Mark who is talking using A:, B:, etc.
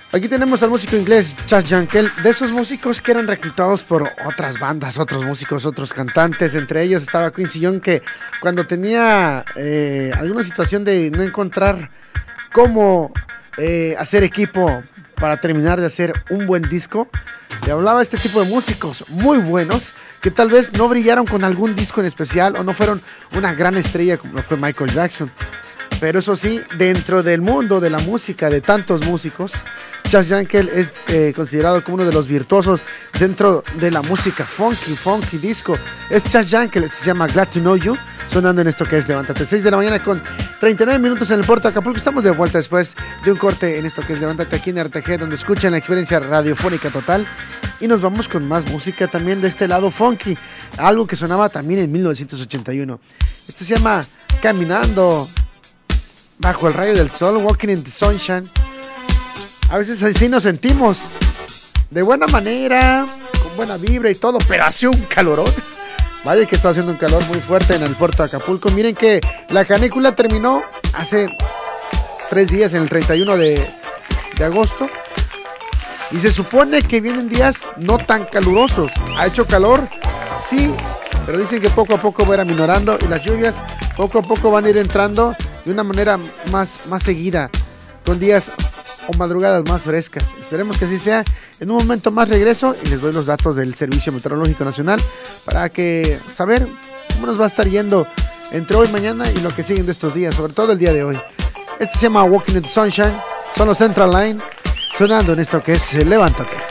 A: Aquí tenemos al músico inglés Chas Jankel, de esos músicos que eran reclutados por otras bandas, otros músicos, otros cantantes. Entre ellos estaba Quincy Jones, que cuando tenía alguna situación de no encontrar cómo hacer equipo para terminar de hacer un buen disco, le hablaba a este tipo de músicos muy buenos que tal vez no brillaron con algún disco en especial o no fueron una gran estrella como lo fue Michael Jackson. Pero eso sí, dentro del mundo de la música de tantos músicos, Chas Jankel es considerado como uno de los virtuosos dentro de la música funky disco. Es Chas Jankel, este se llama Glad to Know You, sonando en esto que es Levántate. 6 de la mañana con 39 minutos en el puerto de Acapulco. Estamos de vuelta después de un corte en esto que es Levántate aquí en RTG, donde escuchan la experiencia radiofónica total. Y nos vamos con más música también de este lado funky, algo que sonaba también en 1981. Esto se llama Caminando bajo el rayo del sol, Walking in the Sunshine. A veces así nos sentimos, de buena manera, con buena vibra y todo, pero hace un calorón. Vaya que está haciendo un calor muy fuerte en el puerto de Acapulco. Miren que la canícula terminó hace 3 días, en el 31 de agosto. Y se supone que vienen días no tan calurosos. Ha hecho calor, sí, pero dicen que poco a poco va a ir aminorando y las lluvias poco a poco van a ir entrando de una manera más seguida, con días o madrugadas más frescas. Esperemos que así sea. En un momento más regreso y les doy los datos del Servicio Meteorológico Nacional para que saber cómo nos va a estar yendo entre hoy, mañana y lo que siguen de estos días, sobre todo el día de hoy. Este se llama Walking in the Sunshine, son los Central Line, sonando en esto que es Levántate.